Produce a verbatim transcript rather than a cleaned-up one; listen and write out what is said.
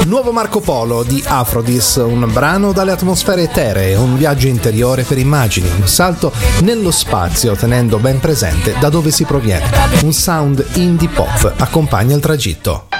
Nuovo Marco Polo di Aphrodis, un brano dalle atmosfere eteree, un viaggio interiore per immagini, un salto nello spazio tenendo ben presente da dove si proviene. Un sound indie pop accompagna il tragitto.